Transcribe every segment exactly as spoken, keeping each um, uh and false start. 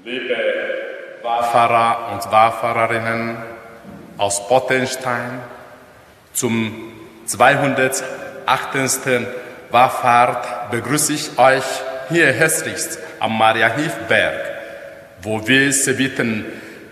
Liebe Wallfahrer und Wallfahrerinnen aus Pottenstein, zum zweihundertachtsten Wallfahrt begrüße ich euch hier herzlichst am Mariahilfberg, wo wir Serviten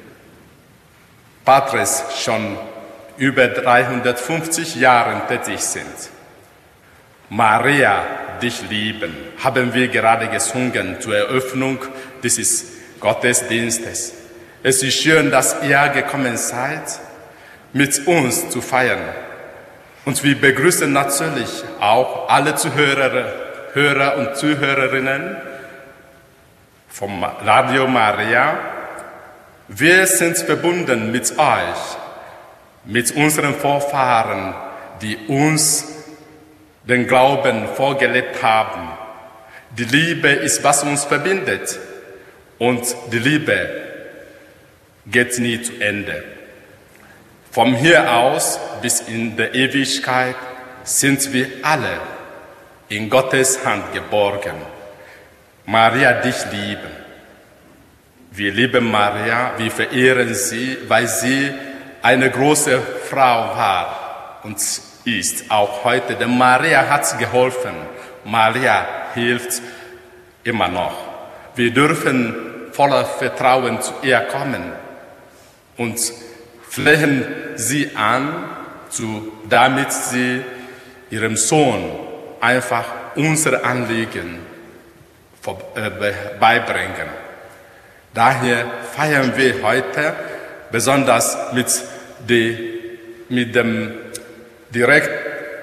Patres schon über dreihundertfünfzig Jahre tätig sind. Maria, dich lieben, haben wir gerade gesungen zur Eröffnung dieses Gottesdienstes. Es ist schön, dass ihr gekommen seid, mit uns zu feiern. Und wir begrüßen natürlich auch alle Zuhörer, Hörer und Zuhörerinnen vom Radio Maria. Wir sind verbunden mit euch, mit unseren Vorfahren, die uns den Glauben vorgelebt haben. Die Liebe ist, was uns verbindet. Und die Liebe geht nie zu Ende. Von hier aus bis in der Ewigkeit sind wir alle in Gottes Hand geborgen. Maria, dich lieben. Wir lieben Maria, wir verehren sie, weil sie eine große Frau war und ist auch heute. Denn Maria hat geholfen. Maria hilft immer noch. Wir dürfen voller Vertrauen zu ihr kommen und flehen sie an, zu, damit sie ihrem Sohn einfach unsere Anliegen vor, äh, beibringen. Daher feiern wir heute besonders mit, die, mit dem direkt